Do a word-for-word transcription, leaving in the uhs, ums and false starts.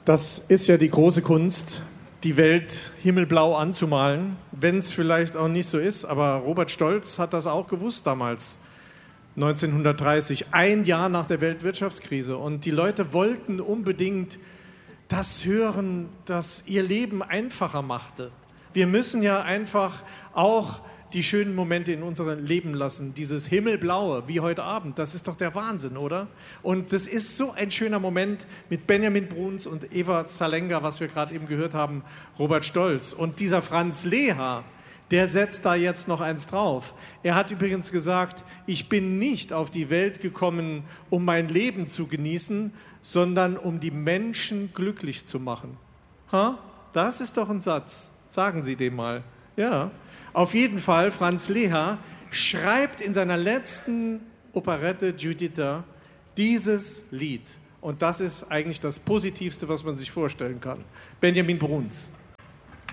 Das ist ja die große Kunst, die Welt himmelblau anzumalen, wenn es vielleicht auch nicht so ist. Aber Robert Stolz hat das auch gewusst damals, neunzehnhundertdreißig, ein Jahr nach der Weltwirtschaftskrise. Und die Leute wollten unbedingt das hören, das ihr Leben einfacher machte. Wir müssen ja einfach auch die schönen Momente in unserem Leben lassen. Dieses Himmelblaue, wie heute Abend, das ist doch der Wahnsinn, oder? Und das ist so ein schöner Moment mit Benjamin Bruns und Eva Zalenga, was wir gerade eben gehört haben, Robert Stolz. Und dieser Franz Leha, der setzt da jetzt noch eins drauf. Er hat übrigens gesagt, ich bin nicht auf die Welt gekommen, um mein Leben zu genießen, sondern um die Menschen glücklich zu machen. Ha? Das ist doch ein Satz. Sagen Sie den mal. Ja. Auf jeden Fall, Franz Leha schreibt in seiner letzten Operette Giuditta dieses Lied. Und das ist eigentlich das Positivste, was man sich vorstellen kann. Benjamin Bruns.